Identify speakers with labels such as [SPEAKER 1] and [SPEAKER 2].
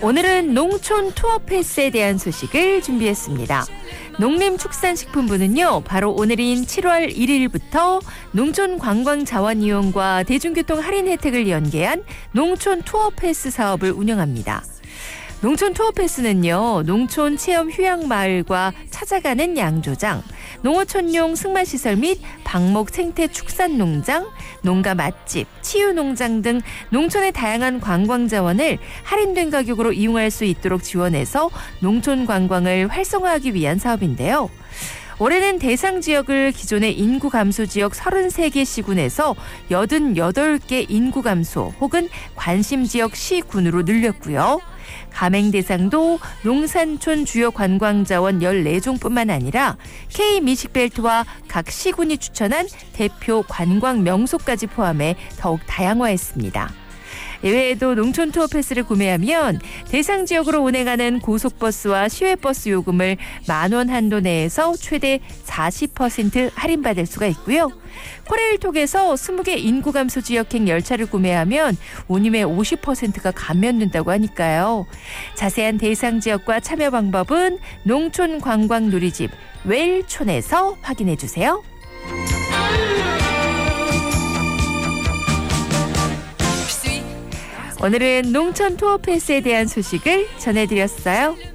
[SPEAKER 1] 오늘은 농촌 투어 패스에 대한 소식을 준비했습니다. 농림축산식품부는요, 바로 오늘인 7월 1일부터 농촌관광자원이용과 대중교통 할인 혜택을 연계한 농촌 투어 패스 사업을 운영합니다. 농촌 투어 패스는요, 농촌 체험 휴양마을과 찾아가는 양조장, 농어촌용 승마시설 및 방목 생태 축산농장, 농가 맛집, 치유농장 등 농촌의 다양한 관광자원을 할인된 가격으로 이용할 수 있도록 지원해서 농촌 관광을 활성화하기 위한 사업인데요. 올해는 대상 지역을 기존의 인구 감소 지역 33개 시군에서 88개 인구 감소 혹은 관심 지역 시군으로 늘렸고요. 가맹 대상도 농산촌 주요 관광자원 14종뿐만 아니라 K미식벨트와 각 시군이 추천한 대표 관광 명소까지 포함해 더욱 다양화했습니다. 이외에도 농촌 투어 패스를 구매하면 대상 지역으로 운행하는 고속버스와 시외버스 요금을 10,000원 한도 내에서 최대 40% 할인받을 수가 있고요. 코레일톡에서 20개 인구 감소 지역행 열차를 구매하면 운임의 50%가 감면된다고 하니까요. 자세한 대상 지역과 참여 방법은 농촌 관광 누리집 웰촌에서 확인해 주세요. 오늘은 농촌 투어 패스에 대한 소식을 전해드렸어요.